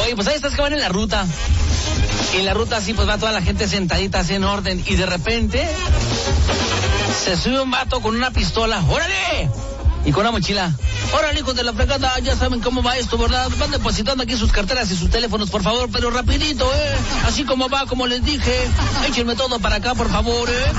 Oye, pues ahí estás que van en la ruta. Y en la ruta así pues va toda la gente sentadita así en orden. Y de repente se sube un vato con una pistola. ¡Órale! Y con una mochila. ¡Órale, hijos de la fregada! Ya saben cómo va esto, ¿verdad? Van depositando aquí sus carteras y sus teléfonos, por favor, pero rapidito, Así como va, como les dije. Échenme todo para acá, por favor,